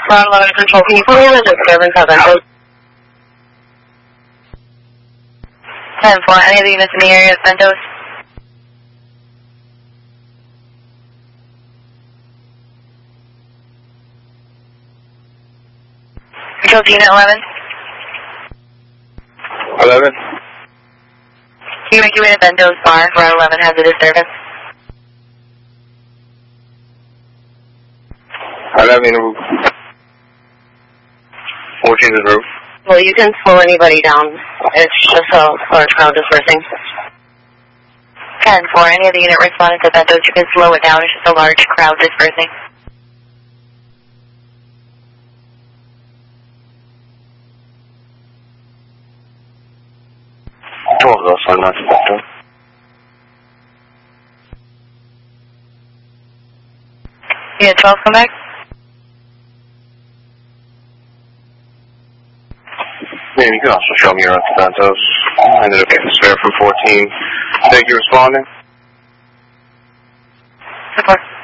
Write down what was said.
Ground 11 Control, can you put me in the disturbance at Ventos? 10-4, any of the units in the area of Ventos? Control to Unit 11? 11? Can you make your way to Ventos Bar, Route 11 has a disturbance? 11 roof. 14 is roof. Well, you can slow anybody down. It's just a large crowd dispersing. 10-4, any of the unit responding to Ventos, you can slow it down. It's just a large crowd dispersing. Unit 12, come back. Man, you can also show me around to Santos. I ended up getting spare from 14. Thank you, responding. Support.